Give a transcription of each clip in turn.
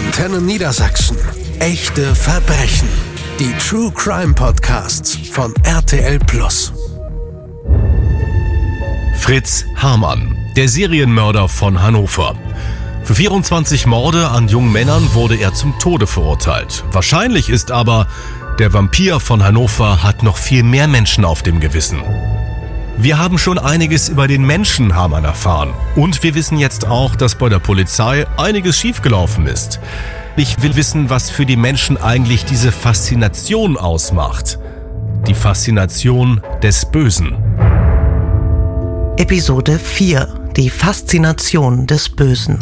Antenne Niedersachsen. Echte Verbrechen. Die True Crime Podcasts von RTL+. Fritz Hamann, der Serienmörder von Hannover. Für 24 Morde an jungen Männern wurde er zum Tode verurteilt. Wahrscheinlich ist aber, der Vampir von Hannover hat noch viel mehr Menschen auf dem Gewissen. Wir haben schon einiges über den Menschen Hamann erfahren. Und wir wissen jetzt auch, dass bei der Polizei einiges schiefgelaufen ist. Ich will wissen, was für die Menschen eigentlich diese Faszination ausmacht. Die Faszination des Bösen. Episode 4. Die Faszination des Bösen.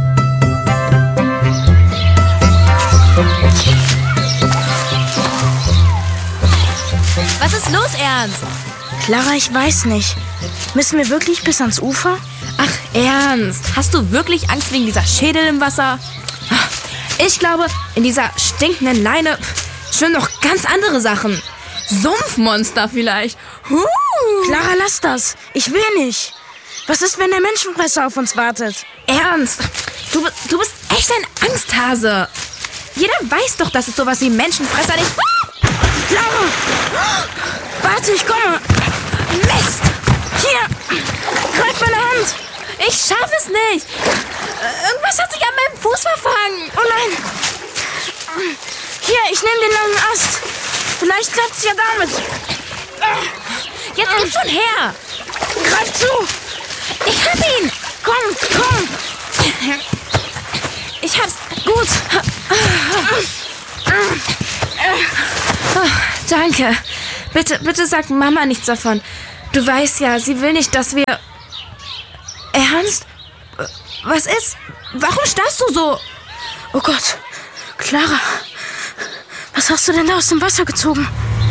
Was ist los, Ernst? Clara, ich weiß nicht. Müssen wir wirklich bis ans Ufer? Ach, Ernst? Hast du wirklich Angst wegen dieser Schädel im Wasser? Ich glaube, in dieser stinkenden Leine schwimmen noch ganz andere Sachen. Sumpfmonster vielleicht. Clara, lass das. Ich will nicht. Was ist, wenn der Menschenfresser auf uns wartet? Ernst? Du bist echt ein Angsthase. Jeder weiß doch, dass es sowas wie Menschenfresser nicht... Clara! Warte, ich komme. Mist! Hier! Greif meine Hand! Ich schaffe es nicht! Irgendwas hat sich an meinem Fuß verfangen! Oh nein! Hier, ich nehme den langen Ast. Vielleicht klappt's ja damit. Jetzt gib schon her! Greif zu! Ich hab ihn! Komm! Ich hab's gut! Danke. Bitte sag Mama nichts davon. Du weißt ja, sie will nicht, dass wir... Ernst? Was ist? Warum starrst du so? Oh Gott. Clara, was hast du denn da aus dem Wasser gezogen?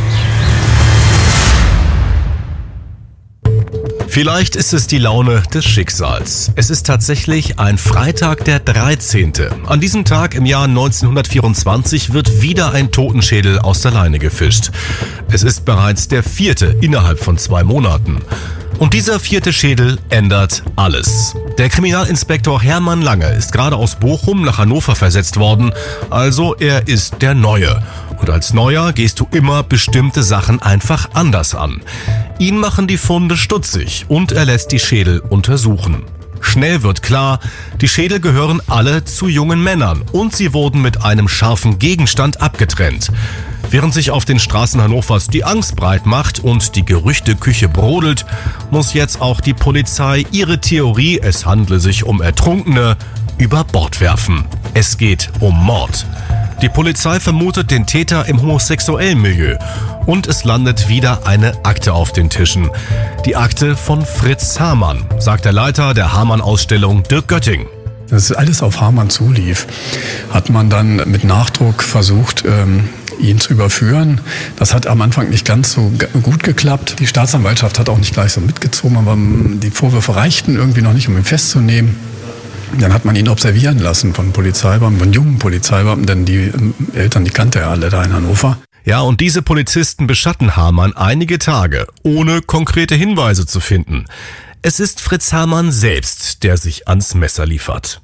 Vielleicht ist es die Laune des Schicksals. Es ist tatsächlich ein Freitag, der 13. An diesem Tag im Jahr 1924 wird wieder ein Totenschädel aus der Leine gefischt. Es ist bereits der 4. innerhalb von 2 Monaten. Und dieser 4. Schädel ändert alles. Der Kriminalinspektor Hermann Lange ist gerade aus Bochum nach Hannover versetzt worden, also er ist der Neue. Und als Neuer gehst du immer bestimmte Sachen einfach anders an. Ihn machen die Funde stutzig und er lässt die Schädel untersuchen. Schnell wird klar, die Schädel gehören alle zu jungen Männern und sie wurden mit einem scharfen Gegenstand abgetrennt. Während sich auf den Straßen Hannovers die Angst breit macht und die Gerüchteküche brodelt, muss jetzt auch die Polizei ihre Theorie, es handle sich um Ertrunkene, über Bord werfen. Es geht um Mord. Die Polizei vermutet den Täter im homosexuellen Milieu und es landet wieder eine Akte auf den Tischen. Die Akte von Fritz Hamann, sagt der Leiter der Hamann-Ausstellung Dirk Götting. Dass alles auf Hamann zulief, hat man dann mit Nachdruck versucht, ihn zu überführen. Das hat am Anfang nicht ganz so gut geklappt. Die Staatsanwaltschaft hat auch nicht gleich so mitgezogen, aber die Vorwürfe reichten irgendwie noch nicht, um ihn festzunehmen. Dann hat man ihn observieren lassen von Polizeibeamten, von jungen Polizeibeamten, denn die Eltern, die kannte er alle da in Hannover. Ja, und diese Polizisten beschatten Hamann einige Tage, ohne konkrete Hinweise zu finden. Es ist Fritz Hamann selbst, der sich ans Messer liefert.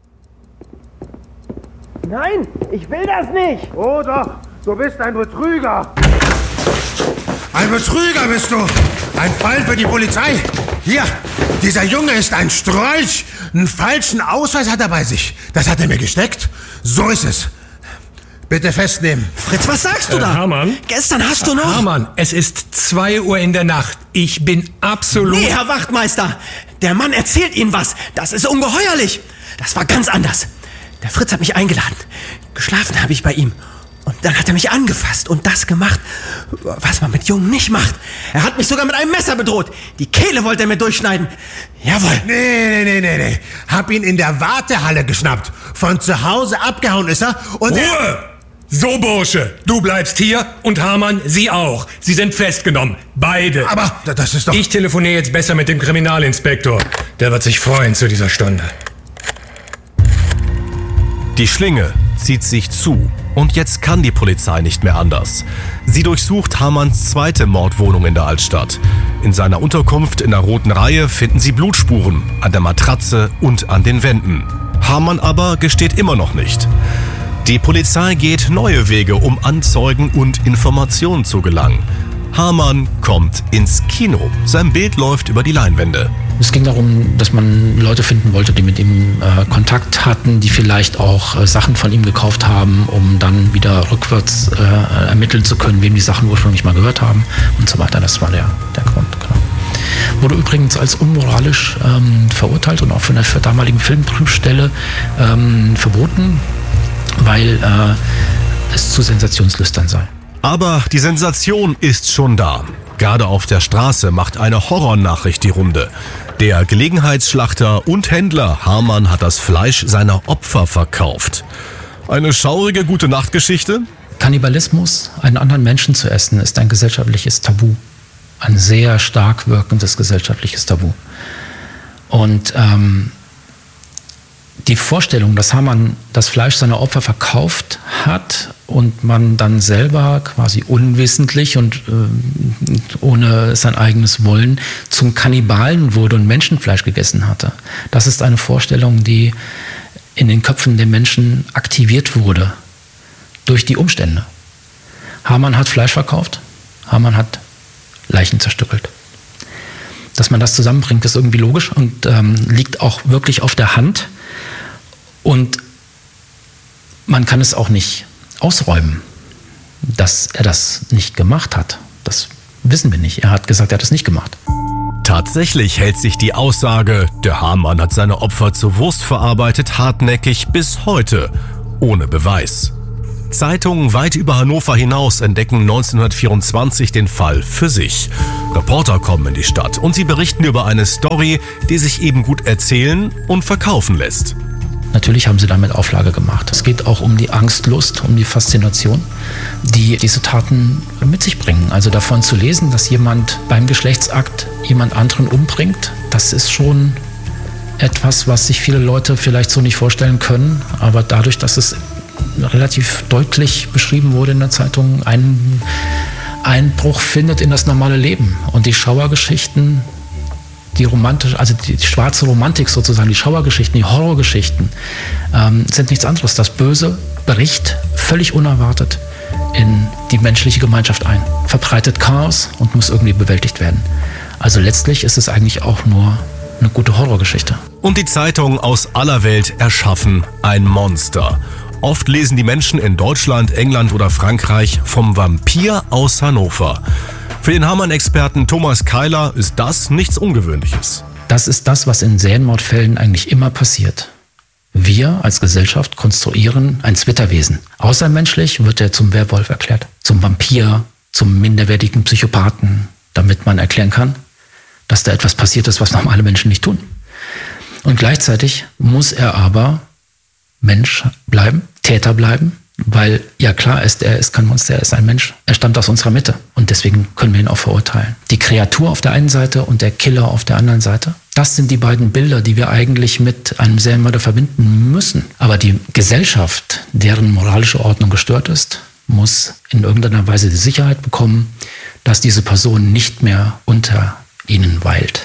Nein, ich will das nicht. Oh doch, du bist ein Betrüger. Ein Betrüger bist du. Ein Fall für die Polizei. Hier, dieser Junge ist ein Strolch. Einen falschen Ausweis hat er bei sich. Das hat er mir gesteckt. So ist es. Bitte festnehmen. Fritz, was sagst du da? Hamann? Gestern hast du noch... Hamann, es ist 2 Uhr in der Nacht. Ich bin absolut... Nee, Herr Wachtmeister. Der Mann erzählt Ihnen was. Das ist ungeheuerlich. Das war ganz anders. Der Fritz hat mich eingeladen. Geschlafen habe ich bei ihm. Und dann hat er mich angefasst und das gemacht, was man mit Jungen nicht macht. Er hat mich sogar mit einem Messer bedroht. Die Kehle wollte er mir durchschneiden. Jawohl. Nee. Hab ihn in der Wartehalle geschnappt. Von zu Hause abgehauen ist er und... Ruhe! So, Bursche, du bleibst hier und Hamann, Sie auch. Sie sind festgenommen. Beide. Aber das ist doch... Ich telefoniere jetzt besser mit dem Kriminalinspektor. Der wird sich freuen zu dieser Stunde. Die Schlinge zieht sich zu und jetzt kann die Polizei nicht mehr anders. Sie durchsucht Hamanns zweite Mordwohnung in der Altstadt. In seiner Unterkunft in der Roten Reihe finden sie Blutspuren an der Matratze und an den Wänden. Hamann aber gesteht immer noch nicht. Die Polizei geht neue Wege, um an Zeugen und Informationen zu gelangen. Hamann kommt ins Kino. Sein Bild läuft über die Leinwände. Es ging darum, dass man Leute finden wollte, die mit ihm Kontakt hatten, die vielleicht auch Sachen von ihm gekauft haben, um dann wieder rückwärts ermitteln zu können, wem die Sachen ursprünglich mal gehört haben und so weiter. Das war der Grund, genau. Wurde übrigens als unmoralisch verurteilt und auch von der damaligen Filmprüfstelle verboten, weil es zu sensationslüstern sei. Aber die Sensation ist schon da. Gerade auf der Straße macht eine Horrornachricht die Runde. Der Gelegenheitsschlachter und Händler Hamann hat das Fleisch seiner Opfer verkauft. Eine schaurige Gute-Nacht-Geschichte? Kannibalismus, einen anderen Menschen zu essen, ist ein gesellschaftliches Tabu. Ein sehr stark wirkendes gesellschaftliches Tabu. Und die Vorstellung, dass Hamann das Fleisch seiner Opfer verkauft hat und man dann selber quasi unwissentlich und ohne sein eigenes Wollen zum Kannibalen wurde und Menschenfleisch gegessen hatte, das ist eine Vorstellung, die in den Köpfen der Menschen aktiviert wurde durch die Umstände. Hamann hat Fleisch verkauft, Hamann hat Leichen zerstückelt. Dass man das zusammenbringt, ist irgendwie logisch und liegt auch wirklich auf der Hand. Und man kann es auch nicht ausräumen, dass er das nicht gemacht hat. Das wissen wir nicht. Er hat gesagt, er hat es nicht gemacht. Tatsächlich hält sich die Aussage, der Hamann hat seine Opfer zur Wurst verarbeitet, hartnäckig bis heute, ohne Beweis. Zeitungen weit über Hannover hinaus entdecken 1924 den Fall für sich. Reporter kommen in die Stadt und sie berichten über eine Story, die sich eben gut erzählen und verkaufen lässt. Natürlich haben sie damit Auflage gemacht. Es geht auch um die Angstlust, um die Faszination, die diese Taten mit sich bringen. Also davon zu lesen, dass jemand beim Geschlechtsakt jemand anderen umbringt, das ist schon etwas, was sich viele Leute vielleicht so nicht vorstellen können. Aber dadurch, dass es relativ deutlich beschrieben wurde in der Zeitung, einen Einbruch findet in das normale Leben. Und die Schauergeschichten, die romantische, also die schwarze Romantik sozusagen, die Schauergeschichten, die Horrorgeschichten, sind nichts anderes. Das Böse bricht völlig unerwartet in die menschliche Gemeinschaft ein, verbreitet Chaos und muss irgendwie bewältigt werden. Also letztlich ist es eigentlich auch nur eine gute Horrorgeschichte. Und die Zeitungen aus aller Welt erschaffen ein Monster. Oft lesen die Menschen in Deutschland, England oder Frankreich vom Vampir aus Hannover. Für den Hamann-Experten Thomas Keiler ist das nichts Ungewöhnliches. Das ist das, was in Serienmordfällen eigentlich immer passiert. Wir als Gesellschaft konstruieren ein Zwitterwesen. Außermenschlich wird er zum Werwolf erklärt, zum Vampir, zum minderwertigen Psychopathen, damit man erklären kann, dass da etwas passiert ist, was normale Menschen nicht tun. Und gleichzeitig muss er aber Mensch bleiben, Täter bleiben, weil ja klar ist, er ist kein Monster, er ist ein Mensch. Er stammt aus unserer Mitte und deswegen können wir ihn auch verurteilen. Die Kreatur auf der einen Seite und der Killer auf der anderen Seite, das sind die beiden Bilder, die wir eigentlich mit einem Serienmörder verbinden müssen. Aber die Gesellschaft, deren moralische Ordnung gestört ist, muss in irgendeiner Weise die Sicherheit bekommen, dass diese Person nicht mehr unter ihnen weilt.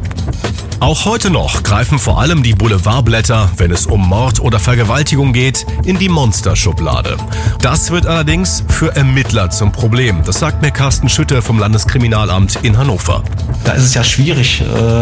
Auch heute noch greifen vor allem die Boulevardblätter, wenn es um Mord oder Vergewaltigung geht, in die Monsterschublade. Das wird allerdings für Ermittler zum Problem. Das sagt mir Carsten Schütte vom Landeskriminalamt in Hannover. Da ist es ja schwierig,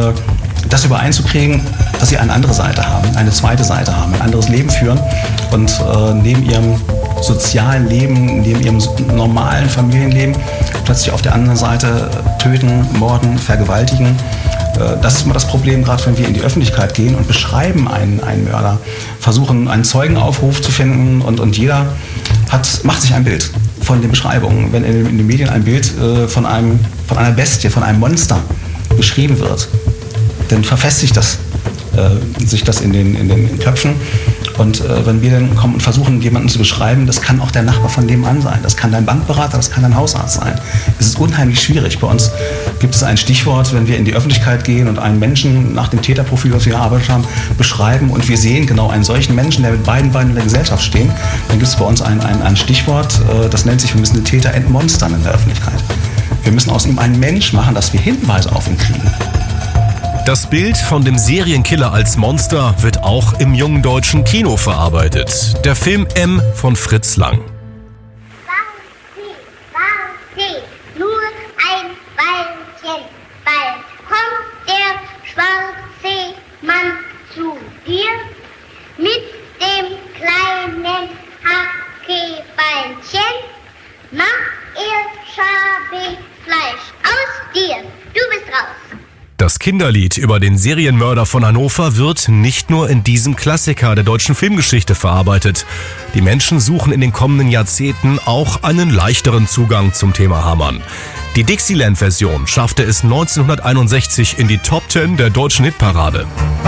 das übereinzukriegen, dass sie eine andere Seite haben, eine zweite Seite haben, ein anderes Leben führen und neben ihrem sozialen Leben, neben ihrem normalen Familienleben plötzlich auf der anderen Seite töten, morden, vergewaltigen. Das ist immer das Problem, gerade wenn wir in die Öffentlichkeit gehen und beschreiben einen Mörder, versuchen einen Zeugenaufruf zu finden und jeder macht sich ein Bild von den Beschreibungen. Wenn in den Medien ein Bild von einer Bestie, von einem Monster beschrieben wird, dann verfestigt sich das in den Köpfen. Und wenn wir dann kommen und versuchen, jemanden zu beschreiben, das kann auch der Nachbar von nebenan sein, das kann dein Bankberater, das kann dein Hausarzt sein. Es ist unheimlich schwierig. Bei uns gibt es ein Stichwort, wenn wir in die Öffentlichkeit gehen und einen Menschen nach dem Täterprofil, das wir erarbeitet haben, beschreiben und wir sehen genau einen solchen Menschen, der mit beiden Beinen in der Gesellschaft steht, dann gibt es bei uns ein Stichwort, das nennt sich, wir müssen den Täter entmonstern in der Öffentlichkeit. Wir müssen aus ihm einen Mensch machen, dass wir Hinweise auf ihn kriegen. Das Bild von dem Serienkiller als Monster wird auch im jungen deutschen Kino verarbeitet. Der Film M von Fritz Lang. Warte, nur ein Weilchen, bald kommt der schwarze Mann zu dir mit dem kleinen Hackebeinchen. Mach Schabefleisch aus dir, du bist raus. Das Kinderlied über den Serienmörder von Hannover wird nicht nur in diesem Klassiker der deutschen Filmgeschichte verarbeitet. Die Menschen suchen in den kommenden Jahrzehnten auch einen leichteren Zugang zum Thema Hamann. Die Dixieland-Version schaffte es 1961 in die Top 10 der deutschen Hitparade.